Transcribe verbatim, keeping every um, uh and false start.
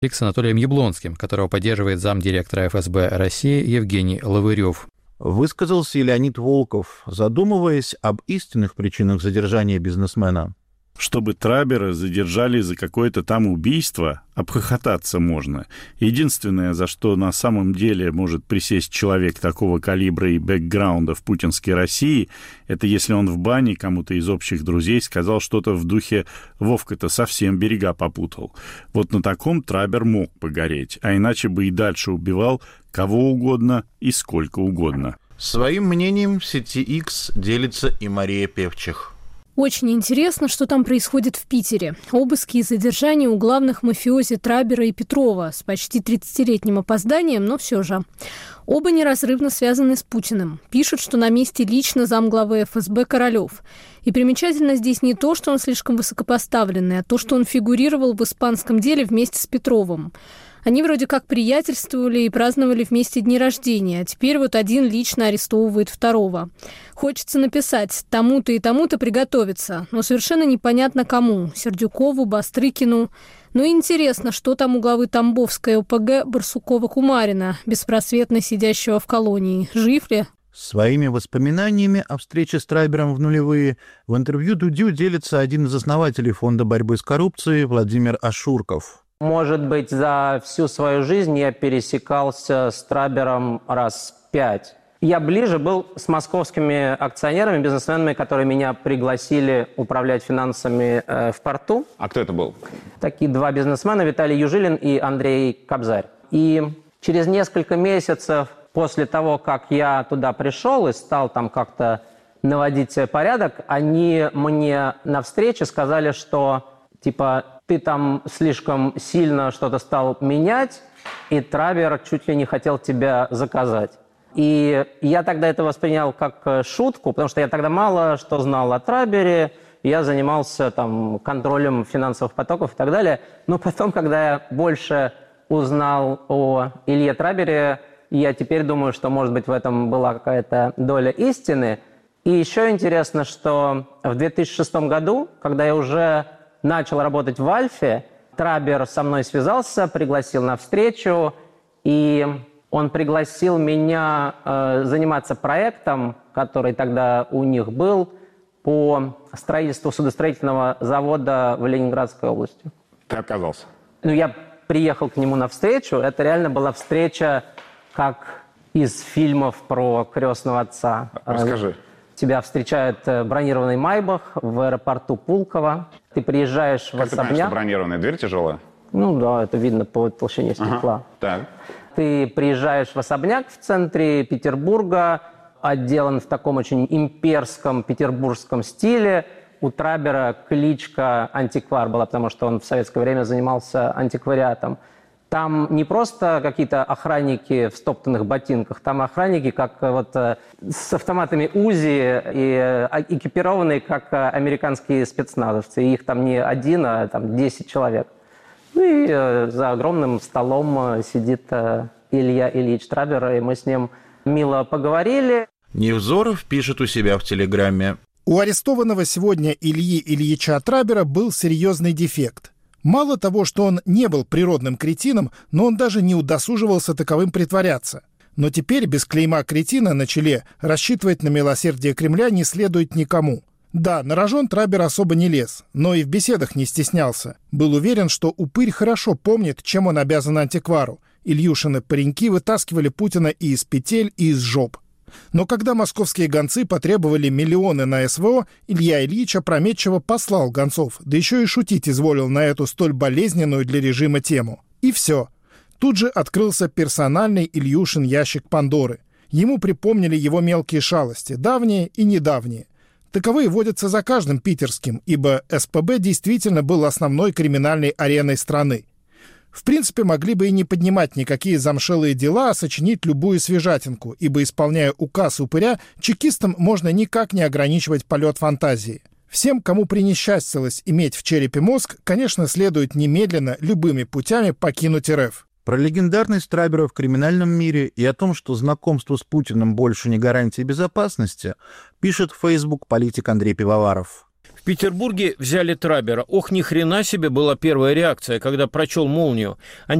с Анатолием Яблонским, которого поддерживает замдиректора эф эс бэ России Евгений Лавырев. Высказался и Леонид Волков, задумываясь об истинных причинах задержания бизнесмена. Чтобы Трабера задержали за какое-то там убийство, обхохотаться можно. Единственное, за что на самом деле может присесть человек такого калибра и бэкграунда в путинской России, это если он в бане кому-то из общих друзей сказал что-то в духе «Вовка-то совсем берега попутал». Вот на таком Трабер мог погореть, а иначе бы и дальше убивал кого угодно и сколько угодно. Своим мнением в сети X делится и Мария Певчих. Очень интересно, что там происходит в Питере. Обыски и задержания у главных мафиози Трабера и Петрова с почти тридцатилетним опозданием, но все же. Оба неразрывно связаны с Путиным. Пишут, что на месте лично замглавы эф эс бэ Королёв. И примечательно здесь не то, что он слишком высокопоставленный, а то, что он фигурировал в испанском деле вместе с Петровым. Они вроде как приятельствовали и праздновали вместе дни рождения, а теперь вот один лично арестовывает второго. Хочется написать «тому-то и тому-то приготовиться», но совершенно непонятно кому – Сердюкову, Бастрыкину. Ну и интересно, что там у главы Тамбовской о пэ гэ Барсукова-Кумарина, беспросветно сидящего в колонии. Жив ли? Своими воспоминаниями о встрече с Трабером в нулевые в интервью Дудю делится один из основателей Фонда борьбы с коррупцией Владимир Ашурков. Может быть, за всю свою жизнь я пересекался с Трабером раз пять. Я ближе был с московскими акционерами, бизнесменами, которые меня пригласили управлять финансами э, в порту. А кто это был? Такие два бизнесмена, Виталий Южилин и Андрей Кобзарь. И через несколько месяцев после того, как я туда пришел и стал там как-то наводить порядок, они мне на встрече сказали, что типа ты там слишком сильно что-то стал менять, и Трабер чуть ли не хотел тебя заказать. И я тогда это воспринял как шутку, потому что я тогда мало что знал о Трабере, я занимался там контролем финансовых потоков и так далее. Но потом, когда я больше узнал о Илье Трабере, я теперь думаю, что, может быть, в этом была какая-то доля истины. И еще интересно, что в две тысячи шестом году, когда я уже начал работать в Альфе, Трабер со мной связался, пригласил на встречу, и он пригласил меня э, заниматься проектом, который тогда у них был, по строительству судостроительного завода в Ленинградской области. Ты отказался? Ну, я приехал к нему на встречу. Это реально была встреча, как из фильмов про крестного отца. Расскажи. Тебя встречает бронированный Майбах в аэропорту Пулково. Ты приезжаешь в как особняк. Ты понимаешь, что бронированная дверь тяжелая? Ну да, это видно по толщине стекла. Ага, так. Ты приезжаешь в особняк в центре Петербурга, отделан в таком очень имперском петербургском стиле. У Трабера кличка «Антиквар» была, потому что он в советское время занимался антиквариатом. Там не просто какие-то охранники в стоптанных ботинках, там охранники как вот с автоматами УЗИ и экипированные как американские спецназовцы. И их там не один, а там десять человек. Ну и за огромным столом сидит Илья Ильич Трабер, и мы с ним мило поговорили. Невзоров пишет у себя в Телеграме. У арестованного сегодня Ильи Ильича Трабера был серьезный дефект. Мало того, что он не был природным кретином, но он даже не удосуживался таковым притворяться. Но теперь без клейма кретина на челе рассчитывать на милосердие Кремля не следует никому. Да, на рожон Трабер особо не лез, но и в беседах не стеснялся. Был уверен, что упырь хорошо помнит, чем он обязан антиквару. Ильюшины пареньки вытаскивали Путина и из петель, и из жоп. Но когда московские гонцы потребовали миллионы на эс вэ о, Илья Ильич опрометчиво послал гонцов, да еще и шутить изволил на эту столь болезненную для режима тему. И все. Тут же открылся персональный Ильюшин ящик Пандоры. Ему припомнили его мелкие шалости, давние и недавние. Таковые водятся за каждым питерским, ибо эс пэ бэ действительно был основной криминальной ареной страны. В принципе, могли бы и не поднимать никакие замшелые дела, а сочинить любую свежатинку, ибо, исполняя указ упыря, чекистам можно никак не ограничивать полет фантазии. Всем, кому принесчастилось иметь в черепе мозг, конечно, следует немедленно, любыми путями покинуть эр эф. Про легендарность Трабера в криминальном мире и о том, что знакомство с Путиным больше не гарантия безопасности, пишет в Facebook политик Андрей Пивоваров. В Петербурге взяли Трабера. Ох, ни хрена себе была первая реакция, когда прочел «Молнию».